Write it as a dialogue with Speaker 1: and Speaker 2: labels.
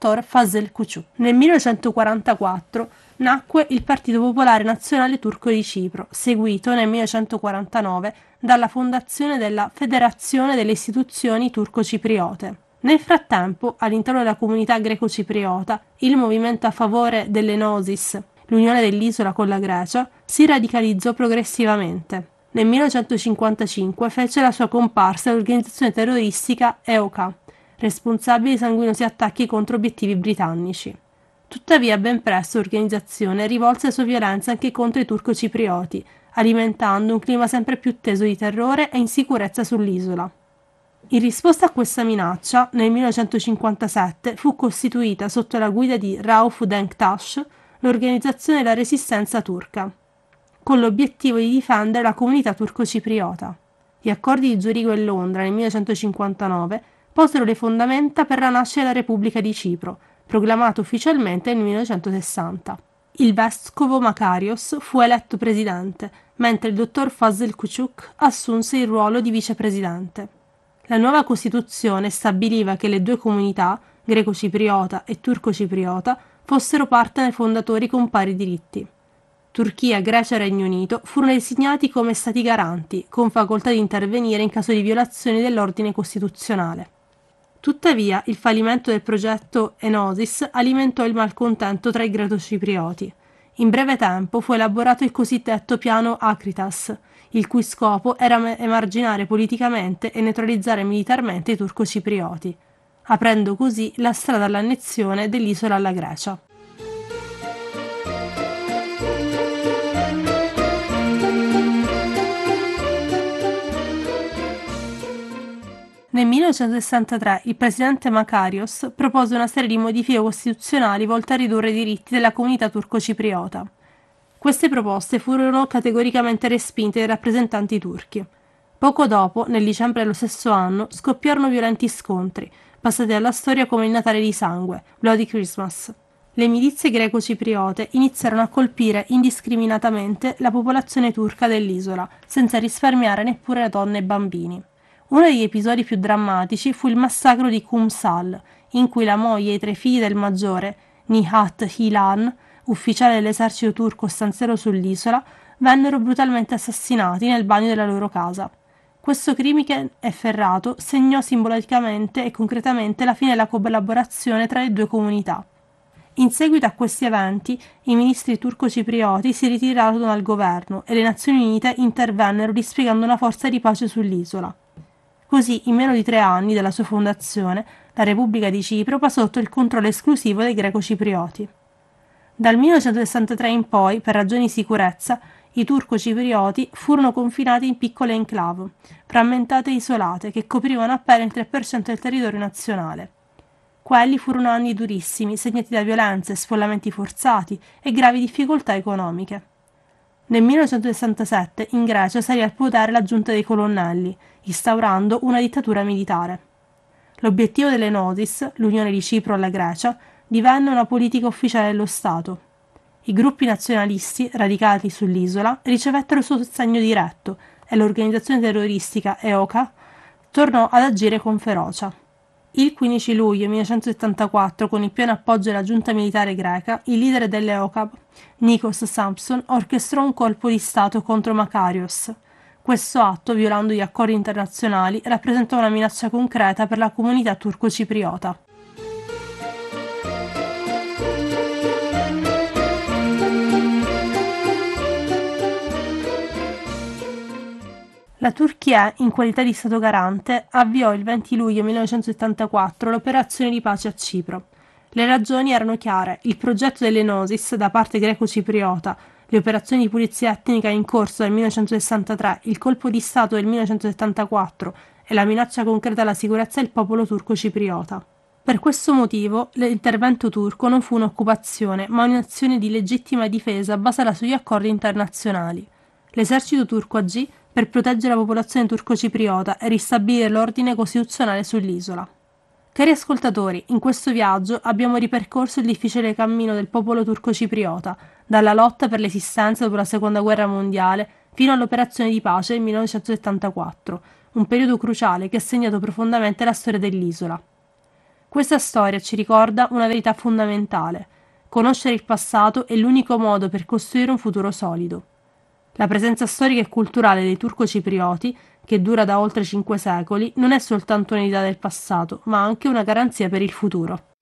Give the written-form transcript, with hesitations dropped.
Speaker 1: dottor Fazıl Küçük. Nel 1944 nacque il Partito Popolare Nazionale Turco di Cipro, seguito nel 1949 dalla fondazione della Federazione delle Istituzioni Turco-Cipriote. Nel frattempo, all'interno della comunità greco-cipriota, il movimento a favore dell'Enosis, l'unione dell'isola con la Grecia, si radicalizzò progressivamente. Nel 1955 fece la sua comparsa l'organizzazione terroristica EOKA, responsabile di sanguinosi attacchi contro obiettivi britannici. Tuttavia, ben presto l'organizzazione rivolse la sua violenza anche contro i turco-ciprioti, alimentando un clima sempre più teso di terrore e insicurezza sull'isola. In risposta a questa minaccia, nel 1957 fu costituita sotto la guida di Rauf Denktash l'Organizzazione della Resistenza Turca, con l'obiettivo di difendere la comunità turco-cipriota. Gli accordi di Zurigo e Londra nel 1959 posero le fondamenta per la nascita della Repubblica di Cipro, proclamato ufficialmente nel 1960. Il vescovo Makarios fu eletto presidente, mentre il dottor Fazıl Küçük assunse il ruolo di vicepresidente. La nuova Costituzione stabiliva che le due comunità, greco-cipriota e turco-cipriota, fossero partner fondatori con pari diritti. Turchia, Grecia e Regno Unito furono designati come stati garanti, con facoltà di intervenire in caso di violazioni dell'ordine costituzionale. Tuttavia, il fallimento del progetto Enosis alimentò il malcontento tra i greco-ciprioti. In breve tempo fu elaborato il cosiddetto piano Akritas, il cui scopo era emarginare politicamente e neutralizzare militarmente i turco-ciprioti, aprendo così la strada all'annezione dell'isola alla Grecia. Nel 1963 il presidente Makarios propose una serie di modifiche costituzionali volte a ridurre i diritti della comunità turco-cipriota. Queste proposte furono categoricamente respinte dai rappresentanti turchi. Poco dopo, nel dicembre dello stesso anno, scoppiarono violenti scontri, passati alla storia come il Natale di sangue, Bloody Christmas. Le milizie greco-cipriote iniziarono a colpire indiscriminatamente la popolazione turca dell'isola, senza risparmiare neppure donne e bambini. Uno degli episodi più drammatici fu il massacro di Kumsal, in cui la moglie e i 3 figli del maggiore, Nihat Hilan, ufficiale dell'esercito turco stanziato sull'isola, vennero brutalmente assassinati nel bagno della loro casa. Questo crimine efferrato segnò simbolicamente e concretamente la fine della collaborazione tra le due comunità. In seguito a questi eventi, i ministri turco-ciprioti si ritirarono dal governo e le Nazioni Unite intervennero dispiegando una forza di pace sull'isola. Così, in meno di 3 anni dalla sua fondazione, la Repubblica di Cipro passò sotto il controllo esclusivo dei greco-ciprioti. Dal 1963 in poi, per ragioni di sicurezza, i turco-ciprioti furono confinati in piccole enclave, frammentate e isolate, che coprivano appena il 3% del territorio nazionale. Quelli furono anni durissimi, segnati da violenze, sfollamenti forzati e gravi difficoltà economiche. Nel 1967 in Grecia salì al potere la giunta dei colonnelli, instaurando una dittatura militare. L'obiettivo dell'Enosis, l'unione di Cipro alla Grecia, divenne una politica ufficiale dello Stato. I gruppi nazionalisti, radicati sull'isola, ricevettero il suo sostegno diretto e l'organizzazione terroristica EOKA tornò ad agire con ferocia. Il 15 luglio 1974, con il pieno appoggio della giunta militare greca, il leader dell'EOKA, Nikos Sampson, orchestrò un colpo di Stato contro Makarios. Questo atto, violando gli accordi internazionali, rappresentò una minaccia concreta per la comunità turco-cipriota. La Turchia, in qualità di Stato garante, avviò il 20 luglio 1974 l'operazione di pace a Cipro. Le ragioni erano chiare: il progetto dell'Enosis da parte greco-cipriota, le operazioni di pulizia etnica in corso dal 1963, il colpo di Stato del 1974 e la minaccia concreta alla sicurezza del popolo turco-cipriota. Per questo motivo, l'intervento turco non fu un'occupazione, ma un'azione di legittima difesa basata sugli accordi internazionali. L'esercito turco agì per proteggere la popolazione turco-cipriota e ristabilire l'ordine costituzionale sull'isola. Cari ascoltatori, in questo viaggio abbiamo ripercorso il difficile cammino del popolo turco-cipriota, dalla lotta per l'esistenza dopo la Seconda Guerra Mondiale fino all'operazione di pace del 1974, un periodo cruciale che ha segnato profondamente la storia dell'isola. Questa storia ci ricorda una verità fondamentale. Conoscere il passato è l'unico modo per costruire un futuro solido. La presenza storica e culturale dei turco-ciprioti, che dura da oltre 5 secoli, non è soltanto un'eredità del passato, ma anche una garanzia per il futuro.